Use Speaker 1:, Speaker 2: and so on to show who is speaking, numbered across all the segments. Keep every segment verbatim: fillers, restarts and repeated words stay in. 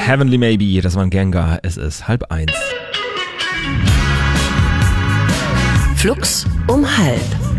Speaker 1: Heavenly Maybe, das war ein Gengar. Es ist halb eins.
Speaker 2: Flux um halb.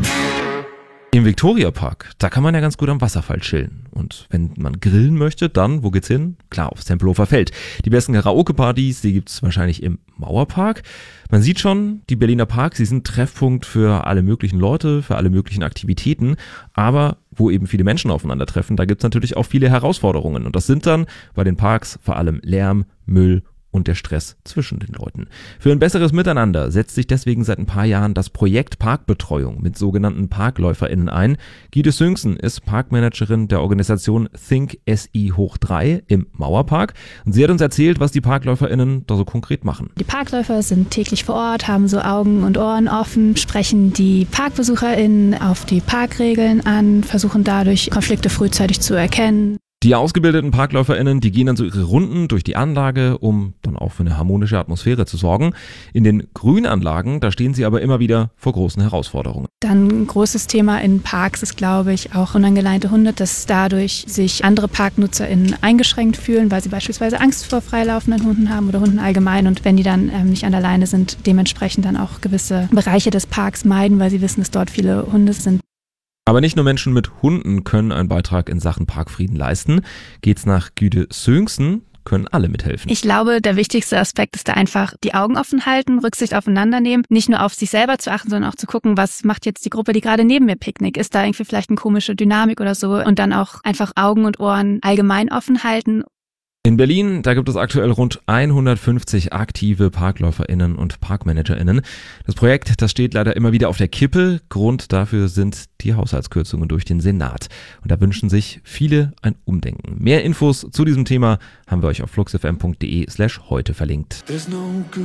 Speaker 1: Im Viktoriapark, da kann man ja ganz gut am Wasserfall chillen. Und wenn man grillen möchte, dann, wo geht's hin? Klar, aufs Tempelhofer Feld. Die besten Karaoke-Partys, die gibt's wahrscheinlich im Mauerpark. Man sieht schon, die Berliner Parks, sie sind Treffpunkt für alle möglichen Leute, für alle möglichen Aktivitäten. Aber wo eben viele Menschen aufeinandertreffen, da gibt's natürlich auch viele Herausforderungen. Und das sind dann bei den Parks vor allem Lärm, Müll und der Stress zwischen den Leuten. Für ein besseres Miteinander setzt sich deswegen seit ein paar Jahren das Projekt Parkbetreuung mit sogenannten ParkläuferInnen ein. Gyde Söngsen ist Parkmanagerin der Organisation Think S I hoch drei im Mauerpark. Und sie hat uns erzählt, was die ParkläuferInnen da so konkret machen.
Speaker 3: Die Parkläufer sind täglich vor Ort, haben so Augen und Ohren offen, sprechen die ParkbesucherInnen auf die Parkregeln an, versuchen dadurch Konflikte frühzeitig zu erkennen.
Speaker 1: Die ausgebildeten ParkläuferInnen, die gehen dann so ihre Runden durch die Anlage, um dann auch für eine harmonische Atmosphäre zu sorgen. In den Grünanlagen, da stehen sie aber immer wieder vor großen Herausforderungen.
Speaker 3: Dann ein großes Thema in Parks ist, glaube ich, auch unangeleinte Hunde, dass dadurch sich andere ParknutzerInnen eingeschränkt fühlen, weil sie beispielsweise Angst vor freilaufenden Hunden haben oder Hunden allgemein. Und wenn die dann ähm, nicht an der Leine sind, dementsprechend dann auch gewisse Bereiche des Parks meiden, weil sie wissen, dass dort viele Hunde sind.
Speaker 1: Aber nicht nur Menschen mit Hunden können einen Beitrag in Sachen Parkfrieden leisten. Geht's nach Gyde Söngsen, können alle mithelfen.
Speaker 3: Ich glaube, der wichtigste Aspekt ist da einfach die Augen offen halten, Rücksicht aufeinander nehmen, nicht nur auf sich selber zu achten, sondern auch zu gucken, was macht jetzt die Gruppe, die gerade neben mir picknickt. Ist da irgendwie vielleicht eine komische Dynamik oder so? Und dann auch einfach Augen und Ohren allgemein offen halten.
Speaker 1: In Berlin, da gibt es aktuell rund hundertfünfzig aktive ParkläuferInnen und ParkmanagerInnen. Das Projekt, das steht leider immer wieder auf der Kippe. Grund dafür sind die Haushaltskürzungen durch den Senat. Und da wünschen sich viele ein Umdenken. Mehr Infos zu diesem Thema haben wir euch auf fluxfm punkt de slash heute verlinkt.